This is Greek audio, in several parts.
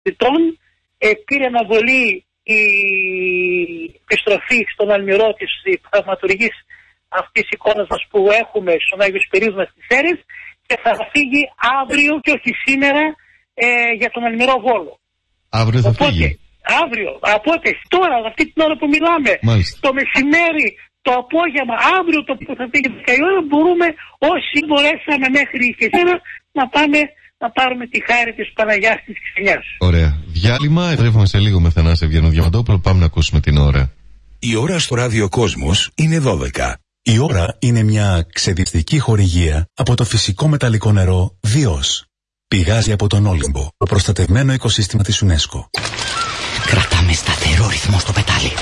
πήρε αναβολή η επιστροφή στον Αλμυρό της θαυματουργής αυτής της εικόνας μας που έχουμε στον Άγιο Σπυρίδωνα στις Σέρρες και θα φύγει αύριο και όχι σήμερα για τον Αλμυρό Βόλο. Αύριο θα φύγει. Αύριο, οπότε τώρα, αυτή την ώρα που μιλάμε, μάλιστα, το μεσημέρι, το απόγευμα, αύριο το που θα φύγει 10 η ώρα, μπορούμε όσοι μπορέσαμε μέχρι και σήμερα να πάμε να πάρουμε τη χάρη της Παναγιάς της Ξενιάς. Ωραία. Διάλειμμα, επιστρέφουμε σε λίγο με Θανάση Ευγενού Διαμαντόπουλο. Πάμε να ακούσουμε την ώρα. Η ώρα στο Ράδιο Κόσμος είναι 12. Η ώρα είναι μια ξεδιαστική χορηγία από το φυσικό μεταλλικό νερό Διός. Πηγάζει από τον Όλυμπο, το προστατευμένο οικοσύστημα της UNESCO. Κρατάμε σταθερό ρυθμό στο πετάλι.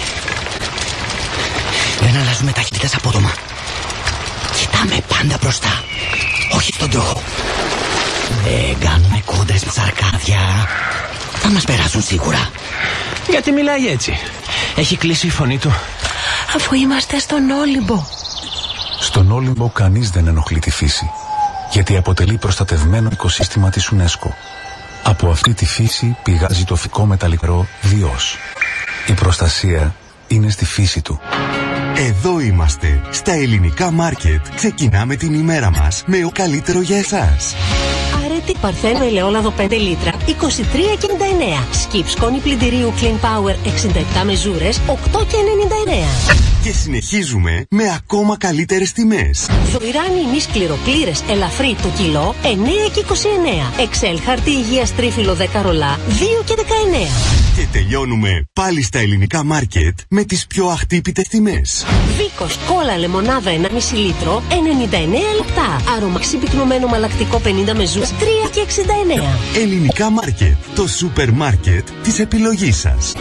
Δεν αλλάζουμε ταχύτητας απότομα. Κοιτάμε πάντα μπροστά, όχι στον τροχό. Δεν κάνουμε κόντρες με σαρκάδια. Θα μας περάσουν σίγουρα. Γιατί μιλάει έτσι? Έχει κλείσει η φωνή του. Αφού είμαστε στον Όλυμπο. Στον Όλυμπο κανείς δεν ενοχλεί τη φύση, γιατί αποτελεί προστατευμένο οικοσύστημα της UNESCO. Από αυτή τη φύση πηγάζει το φυσικό μεταλλικό Διός. Η προστασία είναι στη φύση του. Εδώ είμαστε, στα ελληνικά μάρκετ. Ξεκινάμε την ημέρα μας με ο καλύτερο για εσάς. Αρέτη Παρθένο ελαιόλαδο 5 λίτρα, 23,99. Σκιπ σκόνη πλυντηρίου Clean Power 67 μεζούρες, 8,99. Και συνεχίζουμε με ακόμα καλύτερες τιμές. Ζωηράνι ημί σκληροπλήρες ελαφρύ το κιλό, 9,29. Εξέλ χαρτί υγείας τρίφυλλο 10 ρολά, 2,19. Και τελειώνουμε πάλι στα ελληνικά μάρκετ με τις πιο αχτύπητες τιμές. Βίκος κόλλα λεμονάδα 1,5 λίτρο, 99 λεπτά. Αρωμαξί πυκνωμένο μαλακτικό 50 μεζούς, 3,69. Ελληνικά μάρκετ, το σούπερ μάρκετ της επιλογής σας.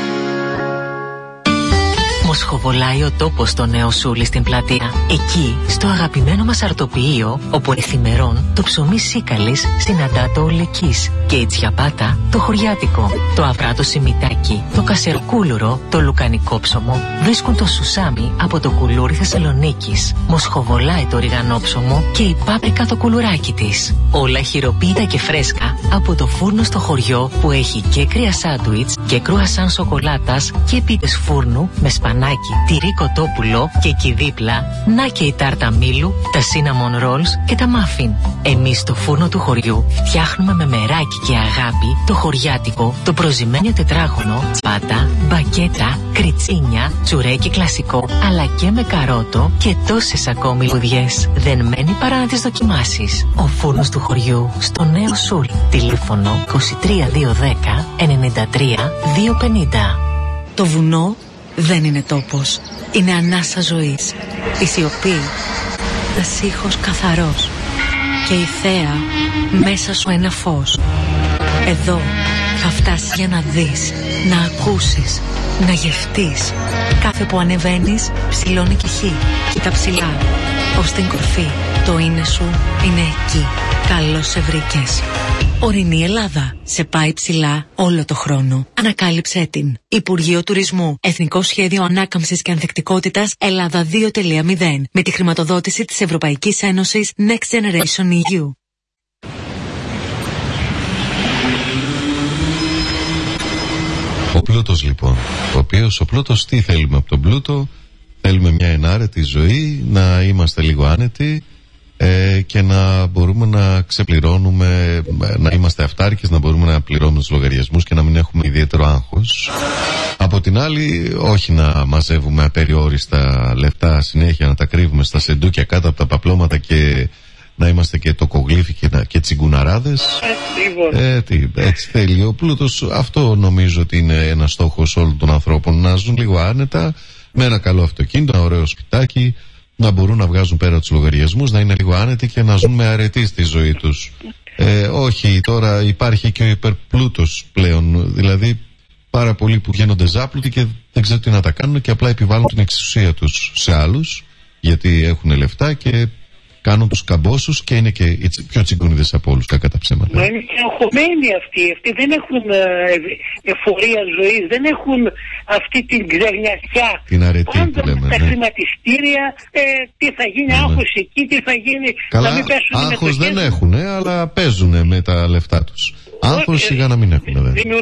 Μοσχοβολάει ο τόπος στο Νέο Σούλι στην πλατεία. Εκεί, στο αγαπημένο μας αρτοποιείο, όπου εθιμερών το ψωμί σίκαλης συναντά το ολεκής και η τσιαπάτα το χωριάτικο, το αυρά το σιμιτάκι, το κασερκούλουρο, το λουκανικό ψωμο βρίσκουν το σουσάμι από το κουλούρι Θεσσαλονίκης. Μοσχοβολάει το ριγανόψωμο και η πάπρικα το κουλουράκι της. Όλα χειροποίητα και φρέσκα από το φούρνο στο χωριό που έχει και κρύα σάντουιτς και κρουασάν σοκολάτας και πίτες φούρνου με σπανάκι, τυρί κοτόπουλο και εκεί δίπλα να και η τάρτα μήλου, τα cinnamon rolls και τα muffin. Εμείς στο φούρνο του χωριού φτιάχνουμε με μεράκι και αγάπη το χωριάτικο, το προζυμένιο τετράγωνο, πάτα, μπακέτα, κριτσίνια, τσουρέκι κλασικό, αλλά και με καρότο και τόσες ακόμη λουδιές. Δεν μένει παρά να τις δοκιμάσεις. Ο φούρνος του χωριού στο Νέο Σούλ. Τηλέφωνο 23210 93 250. Το βουνό δεν είναι τόπος. Είναι ανάσα ζωής. Η σιωπή, ένας ήχος καθαρός. Και η θέα μέσα σου ένα φως. Εδώ θα φτάσεις για να δεις, να ακούσεις, να γευτείς. Κάθε που ανεβαίνεις ψηλώνει και χ. Κοίτα ψηλά, ως την κορφή. Το είναι σου είναι εκεί. Καλώς σε βρήκες. Ορεινή Ελλάδα. Σε πάει ψηλά όλο το χρόνο. Ανακάλυψέ την. Υπουργείο Τουρισμού. Εθνικό Σχέδιο Ανάκαμψης και Ανθεκτικότητας Ελλάδα 2.0. Με τη χρηματοδότηση της Ευρωπαϊκής Ένωσης Next Generation EU. Ο πλούτος λοιπόν, ο οποίος ο πλούτος τι θέλουμε από τον πλούτο? Θέλουμε μια ενάρετη ζωή, να είμαστε λίγο άνετοι και να μπορούμε να ξεπληρώνουμε, να είμαστε αυτάρκες, να μπορούμε να πληρώνουμε τους λογαριασμούς και να μην έχουμε ιδιαίτερο άγχος. Από την άλλη, όχι να μαζεύουμε απεριόριστα λεφτά συνέχεια, να τα κρύβουμε στα σεντούκια κάτω από τα παπλώματα και να είμαστε και τοκογλύφοι και τσιγκουναράδες. Έτσι θέλει ο πλούτος. Αυτό νομίζω ότι είναι ένας στόχος όλων των ανθρώπων, να ζουν λίγο άνετα, με ένα καλό αυτοκίνητο, ένα ωραίο σπιτάκι, να μπορούν να βγάζουν πέρα τους λογαριασμούς, να είναι λίγο άνετοι και να ζουν με αρετή στη ζωή τους. Όχι, τώρα υπάρχει και ο υπερπλούτος πλέον, δηλαδή πάρα πολλοί που γίνονται ζάπλουτοι και δεν ξέρουν τι να τα κάνουν και απλά επιβάλλουν την εξουσία τους σε άλλους, γιατί έχουν λεφτά και κάνουν τους καμπόσους και είναι και οι πιο τσιγκούνιδες από όλους, κακά τα ψέματα. Μα είναι και αγχωμένοι αυτοί δεν έχουν εφορία ζωής, δεν έχουν αυτή την ξερνιασιά. Την αρετή που λέμε. Τα χρηματιστήρια, τι θα γίνει, άγχος εκεί, τι θα γίνει. Καλά, να μην πέσουν άγχος δεν έχουν, αλλά παίζουν με τα λεφτά τους. Άγχος σιγά να μην έχουν, δε.